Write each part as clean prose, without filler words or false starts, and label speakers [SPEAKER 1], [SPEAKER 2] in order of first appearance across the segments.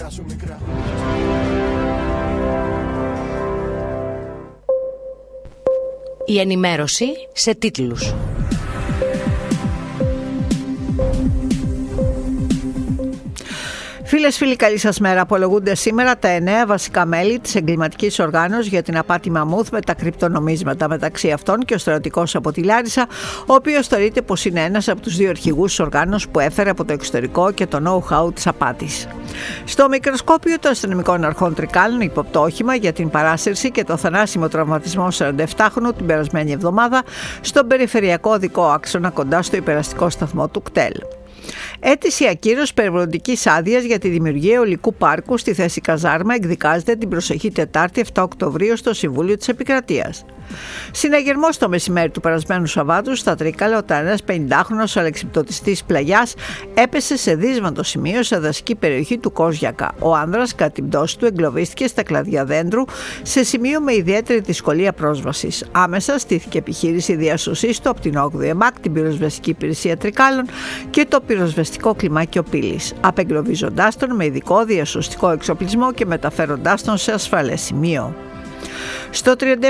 [SPEAKER 1] μικρά σου μικρά.
[SPEAKER 2] Η ενημέρωση σε τίτλους.
[SPEAKER 3] Φίλες, φίλοι, καλή σας μέρα. Απολογούνται σήμερα τα 9 βασικά μέλη της εγκληματικής οργάνωσης για την απάτη μαμούθ με τα κρυπτονομίσματα. Μεταξύ αυτών και ο στρατιωτικός από τη Λάρισα, ο οποίος θεωρείται πως είναι ένας από τους δύο αρχηγούς της οργάνωσης που έφερε από το εξωτερικό και το know-how της απάτης. Στο μικροσκόπιο των αστυνομικών αρχών Τρικάλων, υποπτώ όχημα για την παράσυρση και το θανάσιμο τραυματισμό 47χρονου την περασμένη εβδομάδα στον περιφερειακό οδικό άξονα κοντά στο υπεραστικό σταθμό του ΚΤΕΛ. Αίτηση ακύρωσης περιβαλλοντικής άδειας για τη δημιουργία ολικού πάρκου στη θέση καζάρμα εκδικάζεται την προσεχή Τετάρτη 7 Οκτωβρίου στο Συμβούλιο της Επικρατείας. Συναγερμός το μεσημέρι του περασμένου Σαββάτου στα Τρίκαλα, όταν ένας 50χρονος αλεξιπτωτιστής πλαγιάς έπεσε σε δύσβατο σημείο σε δασική περιοχή του Κόζιακα. Ο άνδρας κατά την πτώση του εγκλωβίστηκε στα κλαδιά δέντρου σε σημείο με ιδιαίτερη δυσκολία πρόσβασης. Άμεσα στήθηκε επιχείρηση διασωσής του από την 8η ΕΜΑΚ, την πυροσβεστική υπηρεσία Τρικάλων και το πυροσβεστικό κλιμάκιο Πύλης, απεγκλωβίζοντάς τον με ειδικό διασωστικό εξοπλισμό και μεταφέροντάς τον σε ασφαλές σημείο. Στο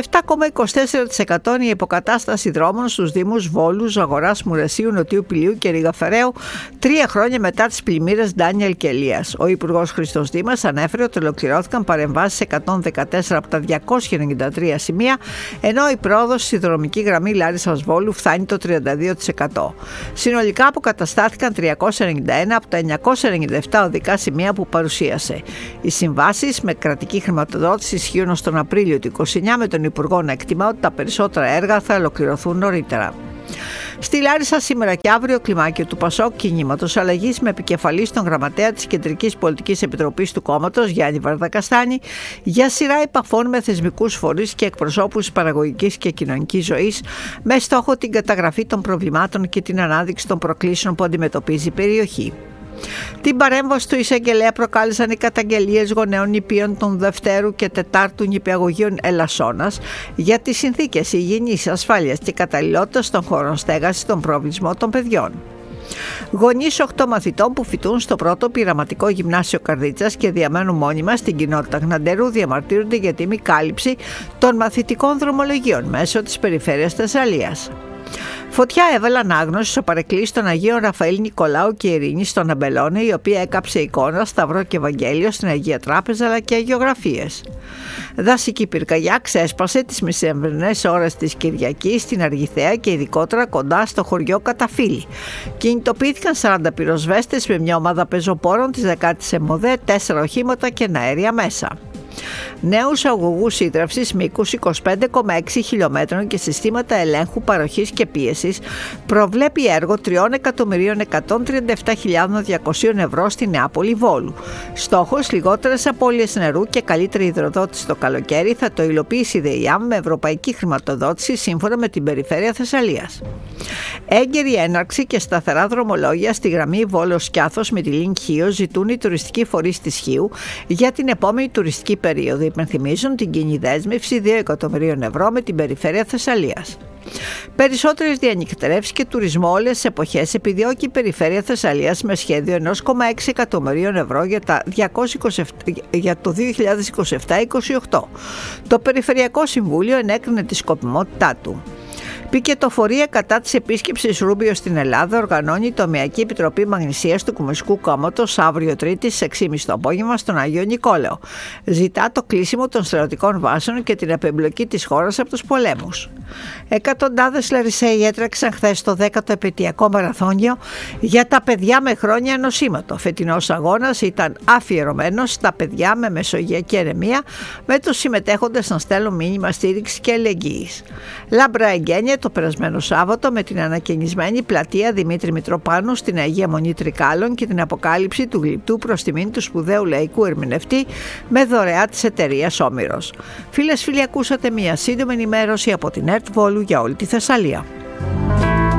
[SPEAKER 3] 37,24% η υποκατάσταση δρόμων στους δήμους Βόλου, Ζαγοράς, Μουρεσίου, Νοτιού Πηλίου και Ριγαφεραίου 3 χρόνια μετά τις πλημμύρες Ντάνιελ και Ελίας. Ο Υπουργός Χριστός Δήμας ανέφερε ότι ολοκληρώθηκαν παρεμβάσεις σε 114 από τα 293 σημεία, ενώ η πρόοδος στη δρομική γραμμή Λάρισσας Βόλου φτάνει το 32%. Συνολικά αποκαταστάθηκαν 391 από τα 997 οδικά σημεία που παρουσίασε. Οι συμβάσεις με κρατική χρηματοδότηση ισχύουν ως τον Απρίλιο του 2029, με τον Υπουργό να εκτιμά ότι τα περισσότερα έργα θα ολοκληρωθούν νωρίτερα. Στη Λάρισα σήμερα και αύριο κλιμάκιο του ΠΑΣΟΚ Κινήματος Αλλαγής με επικεφαλής τον γραμματέα της Κεντρικής Πολιτικής Επιτροπής του κόμματος Γιάννη Βαρδακαστάνη για σειρά επαφών με θεσμικούς φορείς και εκπροσώπους της παραγωγικής και κοινωνικής ζωής με στόχο την καταγραφή των προβλημάτων και την ανάδειξη των προκλήσεων που αντιμετωπίζει η περιοχή. Την παρέμβαση του εισαγγελέα προκάλεσαν οι καταγγελίες γονέων νηπίων των Δευτέρου και Τετάρτου νηπιαγωγείων Ελασσόνας για τις συνθήκες υγιεινής, ασφάλειας και καταλληλότητας των χώρων στέγασης των προβλησμών των παιδιών. Γονείς 8 μαθητών που φοιτούν στο πρώτο πειραματικό γυμνάσιο Καρδίτσας και διαμένουν μόνιμα στην κοινότητα Γναντερού διαμαρτύρονται για τη μη κάλυψη των μαθητικών δρομολογίων μέσω της περιφέρειας Θεσσαλίας. Φωτιά έβαλε ανάγνωση στο παρεκκλήσι των Αγίων Ραφαήλ Νικολάου και Ειρήνης στον Αμπελώνε, η οποία έκαψε εικόνα, σταυρό και Ευαγγέλιο στην Αγία Τράπεζα αλλά και αγιογραφίες. Δασική πυρκαγιά ξέσπασε τις μεσημβρινές ώρες της Κυριακής στην Αργιθέα και ειδικότερα κοντά στο χωριό Καταφύλλη. Κινητοποιήθηκαν 40 πυροσβέστες με μια ομάδα πεζοπόρων της 10ης ΕΜΟΔΕ, 4 οχήματα και αέρια μέσα. Νέους αγωγούς σύντραυσης μήκους 25,6 χιλιόμετρων και συστήματα ελέγχου παροχής και πίεσης προβλέπει έργο 3.137.200 ευρώ στη Νεάπολη Βόλου. Στόχος λιγότερες απώλειες νερού και καλύτερη υδροδότηση το καλοκαίρι θα το υλοποιήσει η ΔΕΙΑΜ με ευρωπαϊκή χρηματοδότηση σύμφωνα με την περιφέρεια Θεσσαλίας. Έγκαιρη έναρξη και σταθερά δρομολόγια στη γραμμή Βόλος-Σκιάθος με τη Link Χίο ζητούν οι τουριστικοί φορείς της Χίου για την επόμενη τουριστική περίοδο. Υπενθυμίζουν την κοινή δέσμευση 2 εκατομμυρίων ευρώ με την περιφέρεια Θεσσαλίας. Περισσότερες διανυκτερεύσεις και τουρισμό όλες τις εποχές επιδιώκει η περιφέρεια Θεσσαλίας με σχέδιο 1,6 εκατομμυρίων ευρώ για το 2027-2028. Το Περιφερειακό Συμβούλιο ενέκρινε τη σκοπιμότητά του. Πικετοφορία κατά της επίσκεψης Ρούμπιο στην Ελλάδα οργανώνει η Τομεακή Επιτροπή Μαγνησίας του Κομμουνιστικού Κόμματος αύριο Τρίτη στις 6.30 το απόγευμα στον Άγιο Νικόλαο. Ζητά το κλείσιμο των στρατιωτικών βάσεων και την απεμπλοκή της χώρας από τους πολέμους. Εκατοντάδες Λαρισαίοι έτρεξαν χθες το 10ο επαιτειακό μαραθώνιο για τα παιδιά με χρόνια νοσήματο. Φετινός αγώνας ήταν αφιερωμένος στα παιδιά με μεσογειακή ανεμία, με τους συμμετέχοντες να στέλνουν μήνυμα στήριξης και αλληλεγγύης. Λαμπρά εγγένεια το περασμένο Σάββατο με την ανακαινισμένη πλατεία Δημήτρη Μητροπάνου στην Αγία Μονή Τρικάλων και την αποκάλυψη του γλυπτού προς τιμήν του σπουδαίου λαϊκού ερμηνευτή με δωρεά της εταιρείας Όμηρος. Φίλες, φίλοι, ακούσατε μια σύντομη ενημέρωση από την ΕΡΤ Βόλου για όλη τη Θεσσαλία.